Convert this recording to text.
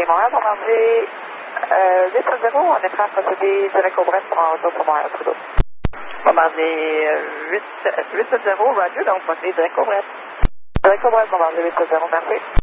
Montréal, Bombardier 8-0, on est prêt à procéder direct au Brest pour un retour sur Montréal, Trudeau. Bombardier 8-0, Roger, donc procéder direct au Brest. Direct au Brest, Bombardier 8-0, merci.